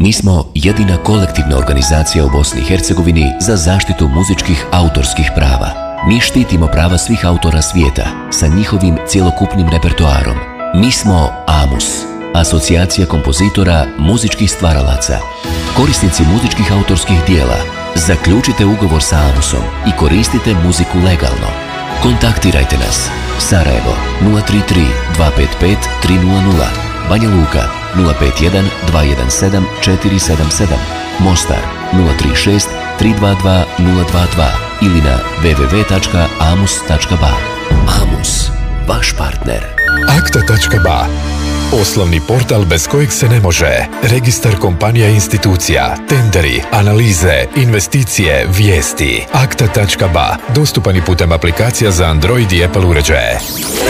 Mi smo jedina kolektivna organizacija u Bosni i Hercegovini za zaštitu muzičkih autorskih prava. Mi štitimo prava svih autora svijeta sa njihovim cjelokupnim repertoarom. Mi smo AMUS, Asocijacija kompozitora muzičkih stvaralaca. Korisnici muzičkih autorskih dijela, zaključite ugovor sa AMUS-om i koristite muziku legalno. Kontaktirajte nas. Sarajevo 033 255 300, Banja Luka 051 217 477, Mostar 036 322 022 ili na www.amus.ba. AMUS, vaš partner. Akta.ba, osnovni portal bez kojeg se ne može. Registar kompanija i institucija, tenderi, analize, investicije, vijesti. Akta.ba, dostupan i putem aplikacija za Android i Apple uređaje.